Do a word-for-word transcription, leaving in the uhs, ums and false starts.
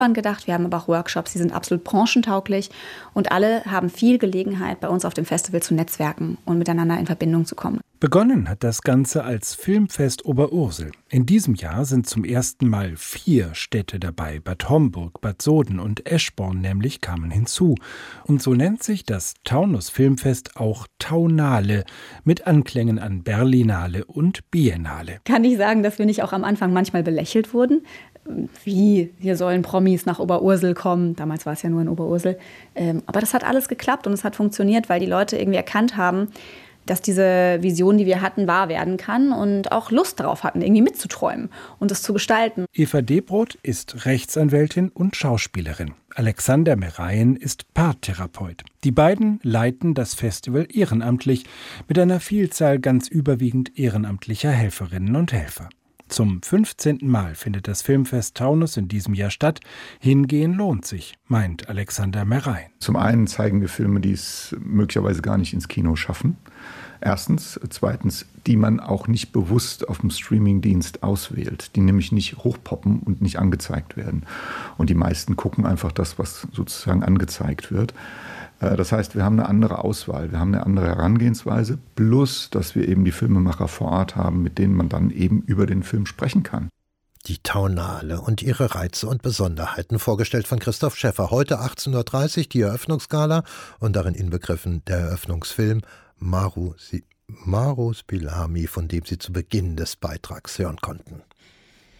gedacht. Wir haben aber auch Workshops, die sind absolut branchentauglich. Und alle haben viel Gelegenheit, bei uns auf dem Festival zu netzwerken und miteinander in Verbindung zu kommen. Begonnen hat das Ganze als Filmfest Oberursel. In diesem Jahr sind zum ersten Mal vier Städte dabei. Bad Homburg, Bad Soden und Eschborn nämlich kamen hinzu. Und so nennt sich das Taunus Filmfest auch Taunale mit Anklängen an Berlinale und Biennale. Kann ich sagen, dass wir nicht auch am Anfang manchmal belächelt wurden? Wie, hier sollen Promis nach Oberursel kommen. Damals war es ja nur in Oberursel. Ähm, aber das hat alles geklappt und es hat funktioniert, weil die Leute irgendwie erkannt haben, dass diese Vision, die wir hatten, wahr werden kann und auch Lust darauf hatten, irgendwie mitzuträumen und es zu gestalten. Eva Debroth ist Rechtsanwältin und Schauspielerin. Alexander Mereien ist Paartherapeut. Die beiden leiten das Festival ehrenamtlich mit einer Vielzahl ganz überwiegend ehrenamtlicher Helferinnen und Helfer. Zum fünfzehnten Mal findet das Filmfest Taunus in diesem Jahr statt. Hingehen lohnt sich, meint Alexander Mereien. Zum einen zeigen wir Filme, die es möglicherweise gar nicht ins Kino schaffen. Erstens. Zweitens, die man auch nicht bewusst auf dem Streamingdienst auswählt, die nämlich nicht hochpoppen und nicht angezeigt werden. Und die meisten gucken einfach das, was sozusagen angezeigt wird. Das heißt, wir haben eine andere Auswahl, wir haben eine andere Herangehensweise, plus, dass wir eben die Filmemacher vor Ort haben, mit denen man dann eben über den Film sprechen kann. Die Taunale und ihre Reize und Besonderheiten, vorgestellt von Christoph Schäffer. Heute achtzehn Uhr dreißig die Eröffnungsgala und darin inbegriffen der Eröffnungsfilm Maru, Maru Spilami, von dem Sie zu Beginn des Beitrags hören konnten.